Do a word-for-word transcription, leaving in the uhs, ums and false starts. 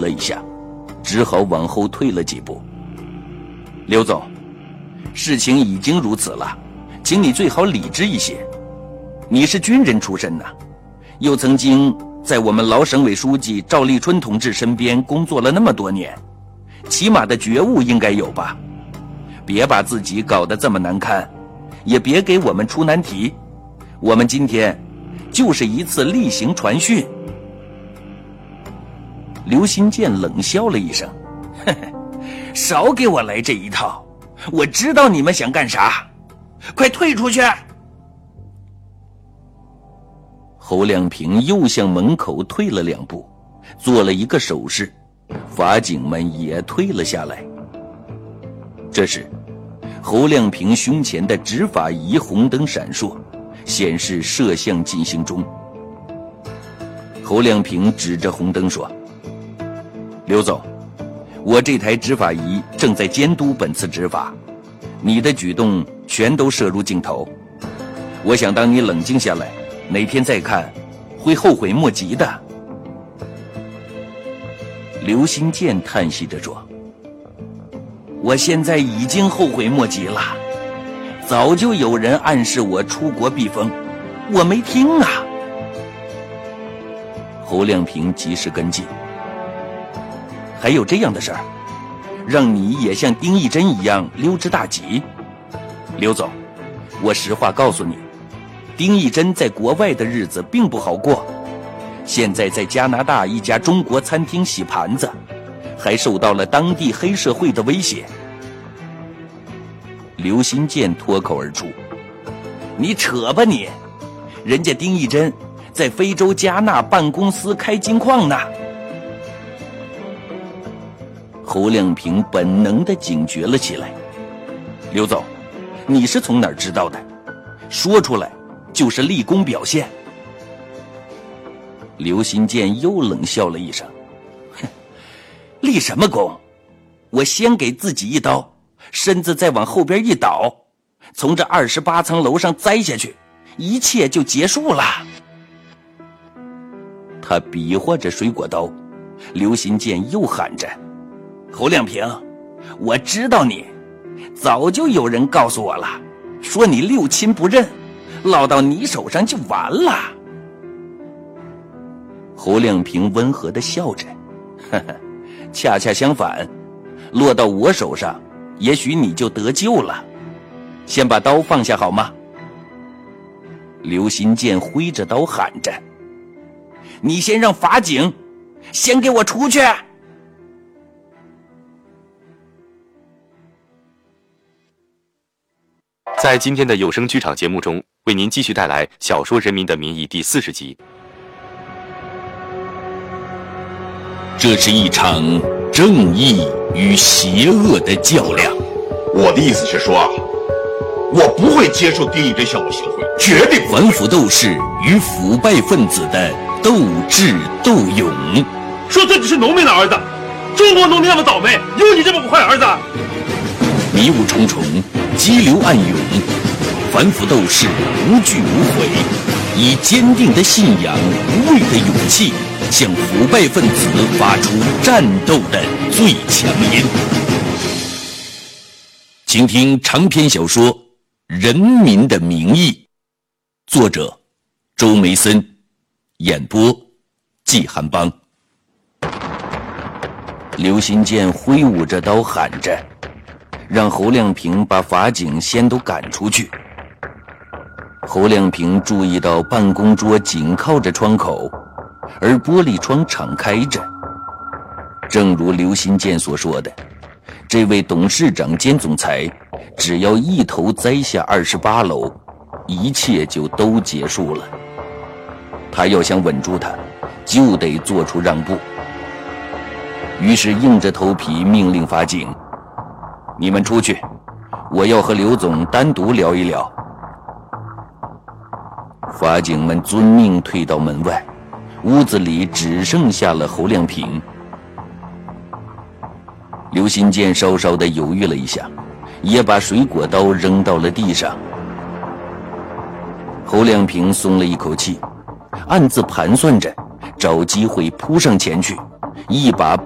了一下，只好往后退了几步。刘总，事情已经如此了，请你最好理智一些。你是军人出身呐，又曾经在我们老省委书记赵立春同志身边工作了那么多年，起码的觉悟应该有吧？别把自己搞得这么难堪，也别给我们出难题。我们今天就是一次例行传讯。刘新建冷笑了一声，呵呵，少给我来这一套，我知道你们想干啥，快退出去。侯亮平又向门口退了两步，做了一个手势，法警们也退了下来。这时侯亮平胸前的执法仪红灯闪烁，显示摄像进行中。侯亮平指着红灯说，刘总，我这台执法仪正在监督本次执法，你的举动全都摄入镜头，我想当你冷静下来，哪天再看会后悔莫及的。刘新建叹息着说，我现在已经后悔莫及了，早就有人暗示我出国避风，我没听啊。侯亮平及时跟进，还有这样的事儿，让你也像丁义珍一样溜之大吉？刘总，我实话告诉你，丁义珍在国外的日子并不好过，现在在加拿大一家中国餐厅洗盘子，还受到了当地黑社会的威胁。刘新建脱口而出，你扯吧你，人家丁义珍在非洲加纳办公司开金矿呢。侯亮平本能地警觉了起来，刘总，你是从哪儿知道的？说出来就是立功表现。刘新建又冷笑了一声，哼，立什么功？我先给自己一刀，身子再往后边一倒，从这二十八层楼上栽下去，一切就结束了。他比划着水果刀，刘新建又喊着，侯亮平，我知道你，早就有人告诉我了，说你六亲不认，落到你手上就完了。侯亮平温和地笑着，呵呵，恰恰相反，落到我手上，也许你就得救了。先把刀放下好吗？刘新建挥着刀喊着，你先让法警先给我出去。 在今天的有声剧场节目中，为您继续带来小说《人民的名义》第四十集。 这是一场正义与邪恶的较量。 我的意思是说啊，我不会接受丁义珍向我行贿，绝对不会。 反腐斗士与腐败分子的斗智斗勇。 说这只是农民的儿子，中国农民那么倒霉，有你这么个坏儿子？ 迷雾重重，激流暗涌，反腐斗士无惧无悔，以坚定的信仰、无畏的勇气，向腐败分子发出战斗的最强音。请听长篇小说《人民的名义》，作者周梅森，演播季寒邦。刘新建挥舞着刀喊着，让侯亮平把法警先都赶出去。侯亮平注意到办公桌紧靠着窗口，而玻璃窗敞开着。正如刘新建所说的，这位董事长兼总裁只要一头栽下二十八楼，一切就都结束了。他要想稳住他，就得做出让步。于是硬着头皮命令法警，你们出去，我要和刘总单独聊一聊。法警们遵命退到门外，屋子里只剩下了侯亮平。刘新建稍稍地犹豫了一下，也把水果刀扔到了地上。侯亮平松了一口气，暗自盘算着找机会扑上前去，一把